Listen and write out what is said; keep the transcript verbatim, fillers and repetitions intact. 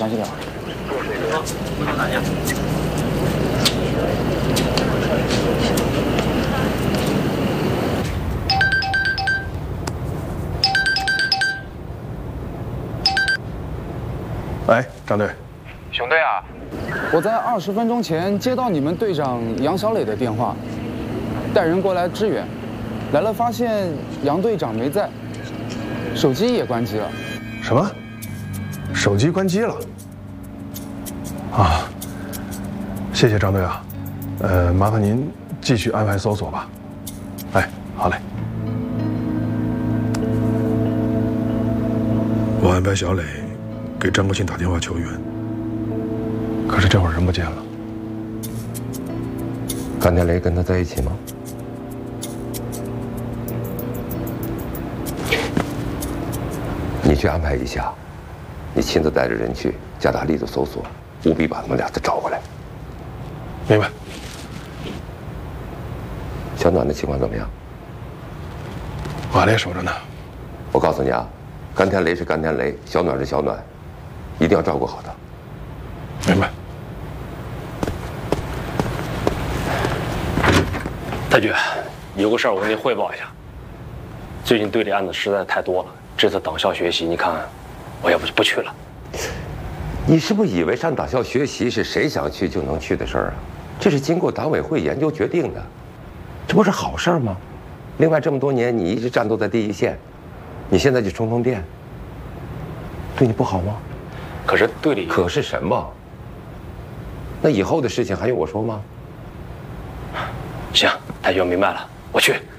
详细聊。 好，大家。 喂，张队， 熊队啊， 我在二十分钟前接到你们队长杨小磊的电话，带人过来支援，来了发现杨队长没在，手机也关机了。 什么？手机关机了？啊，谢谢张队啊，呃，麻烦您继续安排搜索吧。哎，好嘞。我安排小磊给张国庆打电话求援，可是这会儿人不见了。 甘天雷跟他在一起吗？你去安排一下，你亲自带着人去，加大力度搜索，务必把他们俩再找回来。 明白。 小暖的情况怎么样？ 瓦烈守着呢。 我告诉你啊，甘天雷是甘天雷，小暖是小暖，一定要照顾好他。 明白。 大局，有个事儿我跟您汇报一下。最近队里案子实在太多了，这次党校学习，你看，我要不就不去了。 你是不是以为上党校学习是谁想去就能去的事儿啊？这是经过党委会研究决定的，这不是好事儿吗？另外，这么多年你一直战斗在第一线，你现在就充充电，对你不好吗？ 可是队里…… 可是什么？那以后的事情还用我说吗？ 行，大局，我明白了，我去。